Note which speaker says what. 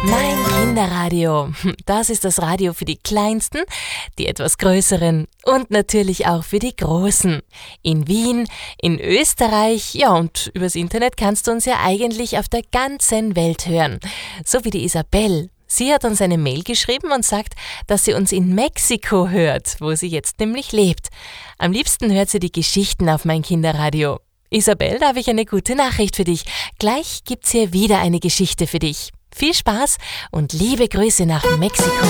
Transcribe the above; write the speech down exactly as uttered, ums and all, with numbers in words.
Speaker 1: Mein Kinderradio, das ist das Radio für die Kleinsten, die etwas Größeren und natürlich auch für die Großen. In Wien, in Österreich, ja, und übers Internet kannst du uns ja eigentlich auf der ganzen Welt hören. So wie die Isabel. Sie hat uns eine Mail geschrieben und sagt, dass sie uns in Mexiko hört, wo sie jetzt nämlich lebt. Am liebsten hört sie die Geschichten auf Mein Kinderradio. Isabel, da habe ich eine gute Nachricht für dich. Gleich gibt's hier wieder eine Geschichte für dich. Viel Spaß und liebe Grüße nach Mexiko.